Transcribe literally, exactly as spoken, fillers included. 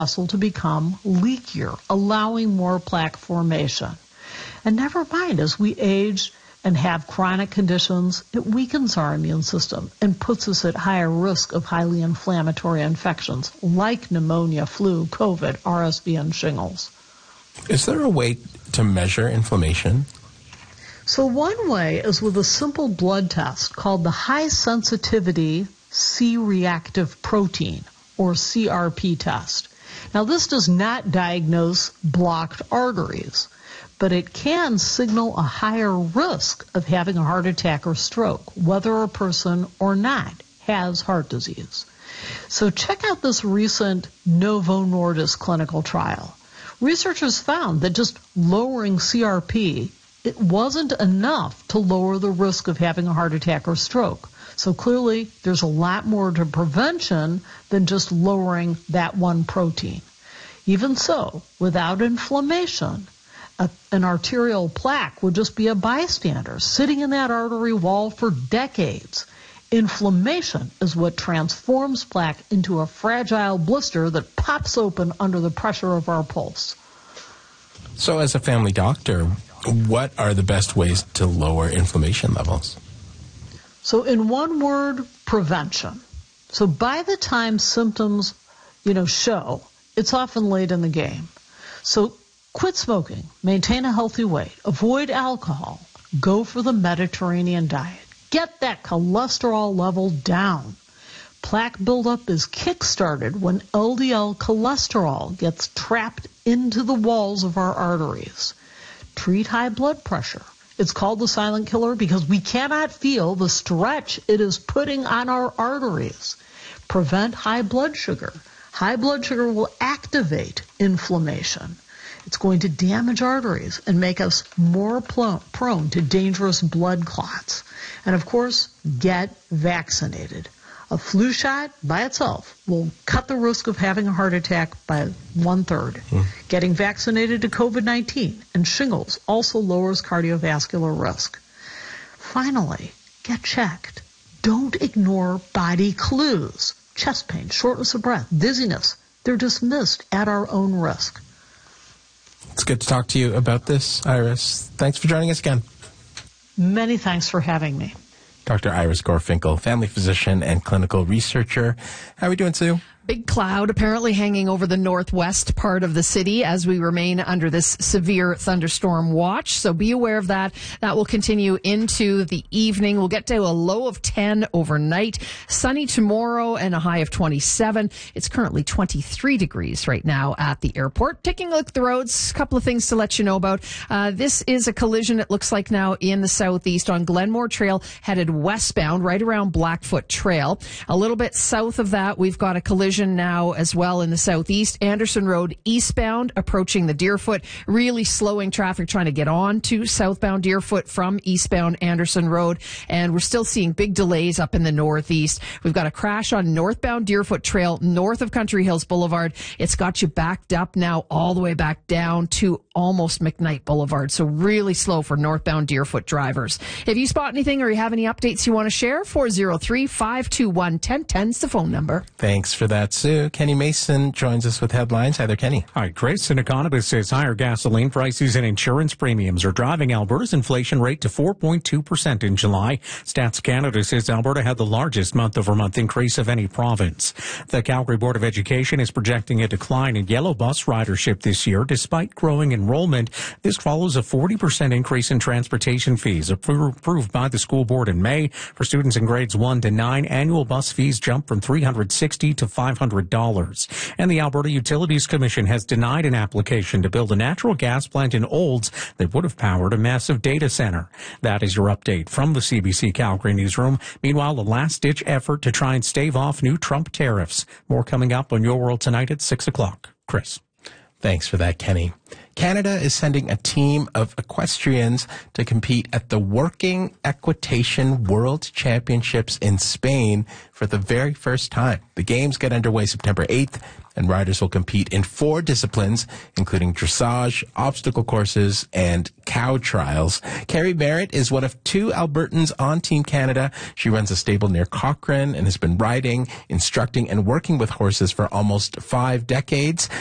vessel to become leakier, allowing more plaque formation. And never mind, as we age and have chronic conditions, it weakens our immune system and puts us at higher risk of highly inflammatory infections like pneumonia, flu, COVID, R S V, and shingles. Is there a way to measure inflammation? So one way is with a simple blood test called the high sensitivity C-reactive protein, or C R P test. Now, this does not diagnose blocked arteries, but it can signal a higher risk of having a heart attack or stroke, whether a person or not has heart disease. So check out this recent Novo Nordisk clinical trial. Researchers found that just lowering C R P, it wasn't enough to lower the risk of having a heart attack or stroke. So clearly, there's a lot more to prevention than just lowering that one protein. Even so, without inflammation, a, an arterial plaque would just be a bystander sitting in that artery wall for decades. Inflammation is what transforms plaque into a fragile blister that pops open under the pressure of our pulse. So as a family doctor, what are the best ways to lower inflammation levels? So in one word, prevention. So by the time symptoms, you know, show, it's often late in the game. So quit smoking, maintain a healthy weight, avoid alcohol, go for the Mediterranean diet. Get that cholesterol level down. Plaque buildup is kick-started when L D L cholesterol gets trapped into the walls of our arteries. Treat high blood pressure. It's called the silent killer because we cannot feel the stretch it is putting on our arteries. Prevent high blood sugar. High blood sugar will activate inflammation. It's going to damage arteries and make us more prone to dangerous blood clots. And of course, get vaccinated. A flu shot by itself will cut the risk of having a heart attack by one-third. Mm. Getting vaccinated to COVID nineteen and shingles also lowers cardiovascular risk. Finally, get checked. Don't ignore body clues. Chest pain, shortness of breath, dizziness. They're dismissed at our own risk. It's good to talk to you about this, Iris. Thanks for joining us again. Many thanks for having me. Doctor Iris Gorfinkel, family physician and clinical researcher. How are we doing, Sue? Big cloud apparently hanging over the northwest part of the city as we remain under this severe thunderstorm watch. So be aware of that. That will continue into the evening. We'll get to a low of ten overnight. Sunny tomorrow and a high of twenty-seven. It's currently twenty-three degrees right now at the airport. Taking a look at the roads, a couple of things to let you know about. Uh, this is a collision, it looks like now, in the southeast on Glenmore Trail, headed westbound right around Blackfoot Trail. A little bit south of that, we've got a collision now as well in the southeast. Anderson Road eastbound approaching the Deerfoot, really slowing traffic trying to get on to southbound Deerfoot from eastbound Anderson Road. And we're still seeing big delays up in the northeast. We've got a crash on northbound Deerfoot Trail north of Country Hills Boulevard. It's got you backed up now all the way back down to almost McKnight Boulevard. So really slow for northbound Deerfoot drivers. If you spot anything or you have any updates you want to share, four oh three, five two one, one oh one oh is the phone number. Thanks for that, Sue. Kenny Mason joins us with headlines. Hi there, Kenny. Hi, Chris. An economist says higher gasoline prices and insurance premiums are driving Alberta's inflation rate to four point two percent in July. Stats Canada says Alberta had the largest month-over-month increase of any province. The Calgary Board of Education is projecting a decline in yellow bus ridership this year, despite growing enrollment. This follows a forty percent increase in transportation fees approved by the school board in May. For students in grades one to nine, annual bus fees jumped from three hundred sixty dollars to five hundred dollars. And the Alberta Utilities Commission has denied an application to build a natural gas plant in Olds that would have powered a massive data center. That is your update from the C B C Calgary newsroom. Meanwhile, a last-ditch effort to try and stave off new Trump tariffs. More coming up on Your World Tonight at six o'clock. Chris. Thanks for that, Kenny. Canada is sending a team of equestrians to compete at the Working Equitation World Championships in Spain for the very first time. The games get underway September eighth and riders will compete in four disciplines, including dressage, obstacle courses, and cow trials. Carrie Merritt is one of two Albertans on Team Canada. She runs a stable near Cochrane and has been riding, instructing, and working with horses for almost five decades.